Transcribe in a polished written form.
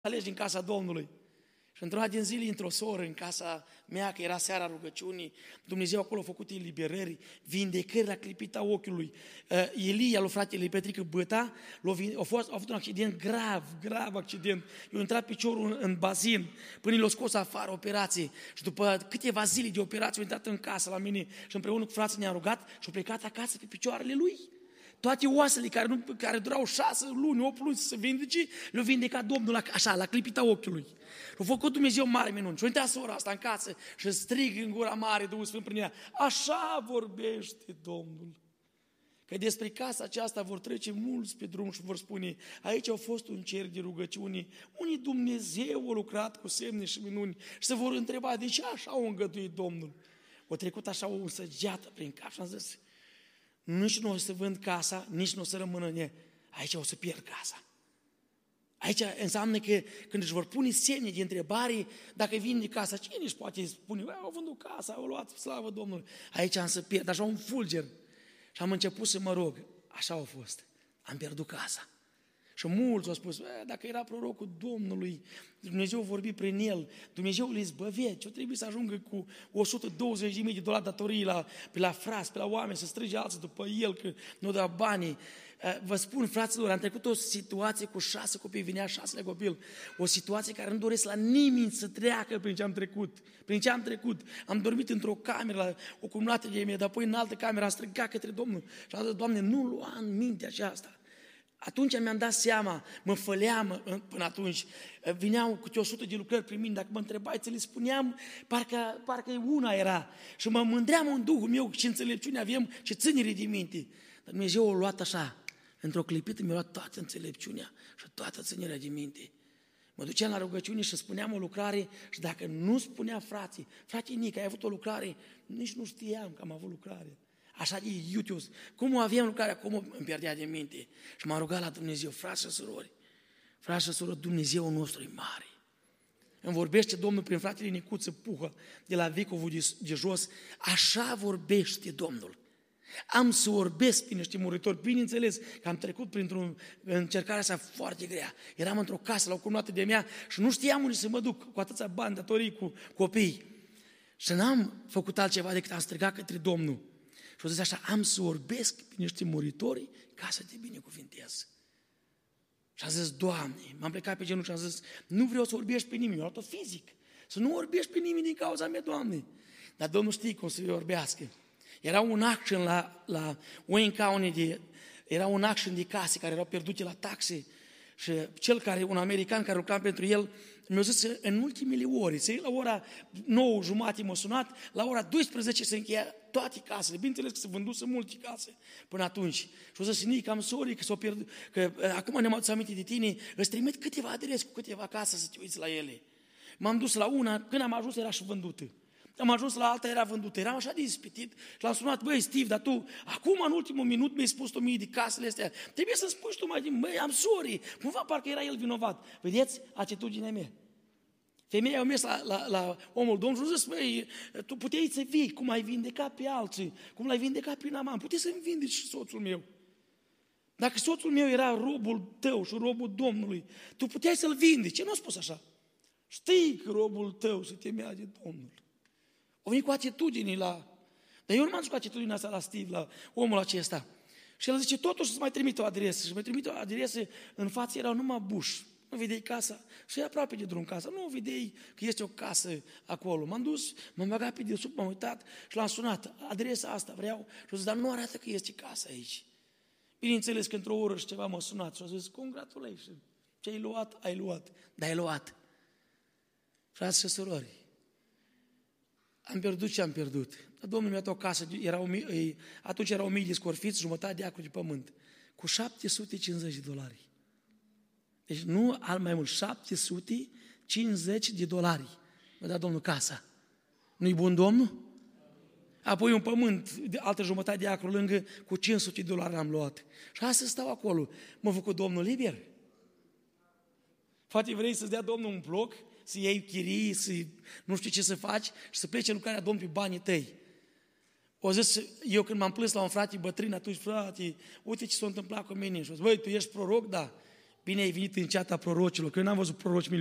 alegi din casa Domnului. Și într-una din zile, într-o soră în casa mea, că era seara rugăciunii, Dumnezeu acolo a făcut eliberări, vindecări la clipita ochiului. Elia, lui fratele Petrică Băta, a avut un accident grav accident. I-a intrat piciorul în bazin, până l-a scos afară operație. Și după câteva zile de operație, a intrat în casă la mine și împreună cu frații ne-a rugat și a plecat acasă pe picioarele lui. Toate oasele care durau 6 luni, 8 luni să se vindece, le-a vindecat Domnul la clipita ochiului. L-a făcut Dumnezeu mare minuni. Și-a intrat sora asta în casă și strig în gura mare, Duhul Sfânt prin ea. Așa vorbește Domnul. Că despre casa aceasta vor trece mulți pe drum și vor spune, aici au fost un cer de rugăciune, unii Dumnezeu a lucrat cu semne și minuni și se vor întreba, de ce așa au îngăduit Domnul? A trecut așa o săgeată prin cap și am zis, nici nu o să vând casa, nici nu o să rămână în ea. Aici o să pierd casa. Aici înseamnă că când își vor pune semne de întrebare, dacă vinde casa, cine își poate spune, au vândut casa, au luat, slavă Domnului. Aici am să pierd, așa un fulger. Și am început să mă rog, așa a fost, am pierdut casa. Și mulți au spus, dacă era prorocul Domnului, Dumnezeu a vorbit prin el, Dumnezeu îl izbăvea, ce trebuie să ajungă cu $120.000 datorii pe la frați, pe la oameni, să strige alții după el, că nu da banii. Vă spun, fraților, am trecut o situație cu 6 copii, vinea 6-lea copil, o situație care nu doresc la nimeni să treacă prin ce am trecut. Am dormit într-o cameră, o cumulată de mie, dar apoi în altă cameră am strigat către Domnul și am zis, Doamne, nu lua în minte aceasta. Atunci mi-am dat seama, mă făleam până atunci, vineau câte 100 de lucrări prin mine, dacă mă întrebai, ți le spuneam, parcă una era. Și mă mândream în Duhul meu și înțelepciune aveam și ținere de minte. Dar Dumnezeu a luat așa, într-o clipită mi-a luat toată înțelepciunea și toată ținerea de minte. Mă duceam la rugăciune și spuneam o lucrare și dacă nu spunea frate Nic, ai avut o lucrare, nici nu știam că am avut lucrare. Așa de iutios. Cum o aveam lucrarea, cum îmi pierdea de minte. Și m-am rugat la Dumnezeu, frați și surori, Dumnezeu nostru e mare. Îmi vorbește Domnul prin fratele Nicuță Puhă, de la Vicovul de jos, așa vorbește Domnul. Am să orbesc pe niște muritori, bineînțeles că am trecut printr-o încercare asta foarte grea. Eram într-o casă la o cumulată de mea și nu știam unde să mă duc, cu atâția bani, datorii, cu copii. Și n-am făcut altceva decât am strigat către Domnul. Și au zis așa, am să orbesc pe niște muritori ca să te binecuvintez. Și am zis, Doamne, m-am plecat pe genunchi și am zis, nu vreau să orbești pe nimeni, eu am tot fizic. Să nu orbești pe nimeni din cauza mea, Doamne. Dar Domnul știe cum să-i orbească. Era un action la Wayne County, era un action de case care erau pierdute la taxe și un american care lucra pentru el, mi-a zis că în ultimele ore, la ora 9:30 m-a sunat, la ora 12 se încheia toate casele. Bineînțeles că se vânduse multe case până atunci. Și a zis, Nic, am sorry că s-o pierdut, că acum ne-am adus aminte de tine, îți trimit câteva adrese cu câteva case să te uiți la ele. M-am dus la una, când am ajuns era și vândută. Am ajuns la alta, era vândută. Eram așa de ispitit și l-am sunat, băi, Steve, dar tu, acum, în ultimul minut, mi-ai spus tu mie de casele astea. Trebuie să spui și tu mai din, băi, am sorry. Cumva parcă era el vinovat. Vedeți atitudinea mea. Femeia a mers la omul Domnului și a zis, băi, tu puteai să vii, cum ai vindecat pe alții, cum l-ai vindecat pe Naaman, puteai să-mi vindeci și soțul meu. Dacă soțul meu era robul tău și robul Domnului, tu puteai să-l vindeci. Ce nu a spus așa? Știi că robul tău se temea de Domnul. O venit cu atitudini Dar eu nu m-am dus cu atitudinea asta la Steve, la omul acesta. Și el zice, totuși să-ți mai trimite o adresă. Și mi-a trimite o adresă, în față erau numai buși. Nu vedeai casa? Și e aproape de drum casa. Nu vedeai că este o casă acolo. M-am dus, m-am băgat pe desubt, m-am uitat și l-am sunat. Adresa asta vreau. Și a zis, dar nu arată că este casa aici. Bineînțeles că într-o oră și ceva m-a sunat și a zis, congratulations. Ce ai luat, ai luat. Dar ai luat. Frați și surori, am pierdut ce am pierdut. Dar Domnul mi-a dat o casă, atunci era 1000 de scorfiți, jumătate de acru de pământ, cu $750. Deci nu mai mult, $750. Mi-a dat Domnul casa. Nu-i bun Domnul? Apoi un pământ, de altă jumătate de acru lângă, cu $500 am luat. Și astăzi stau acolo. M-a făcut Domnul liber. Frate, vrei să-ți dea Domnul un bloc? Să iei chirii, să nu știu ce să faci și să plece lucrarea Domnului pe banii tăi. O zis, eu când m-am plâns la un frate bătrân, atunci, frate, uite ce s-a întâmplat cu mine. Și o zis, băi, tu ești proroc? Da. bine ai venit în ceata prorocilor, că eu n-am văzut proroci